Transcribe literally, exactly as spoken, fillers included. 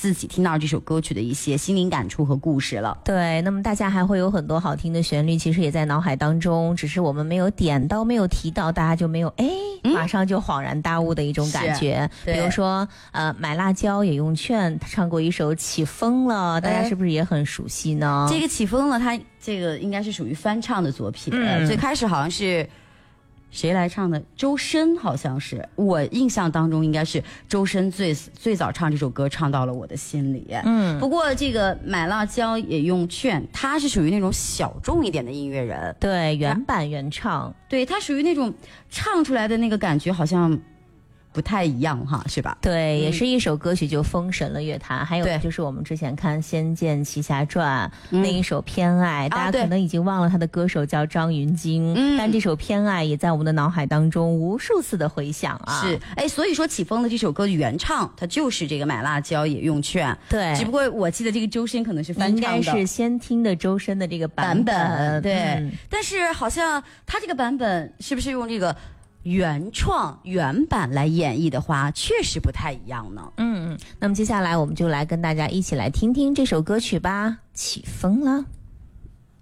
自己听到这首歌曲的一些心灵感触和故事了。 对，那么大家还会有很多好听的旋律，其实也在脑海当中，只是我们没有点到，没有提到，大家就没有哎，马上就恍然大悟的一种感觉。比如说，呃，买辣椒也用券，他唱过一首《起风了》，大家是不是也很熟悉呢？ 这个《起风了》，它这个应该是属于翻唱的作品，嗯、最开始好像是。谁来唱的？周深好像是，我印象当中应该是周深最最早唱这首歌，唱到了我的心里。嗯，不过这个买辣椒也用券，他是属于那种小众一点的音乐人， 对，原版原唱， 对他属于那种唱出来的那个感觉好像不太一样哈，是吧？ 对，也是一首歌曲就封神了乐坛。嗯、还有就是我们之前看《仙剑奇侠传》嗯、那一首《偏爱》，大家可能已经忘了他的歌手叫张芸京，嗯、但这首《偏爱》也在我们的脑海当中无数次的回响啊。 是，哎，所以说起风的这首歌的原唱，它就是这个买辣椒也用券。 对， 只不过我记得这个周深可能是翻唱的， 应该是先听的周深的这个版本。 版本对、嗯，但是好像他这个版本是不是用这个？原创原版来演绎的话，确实不太一样呢。 嗯，那么接下来我们就来跟大家一起来听听这首歌曲吧，起风了。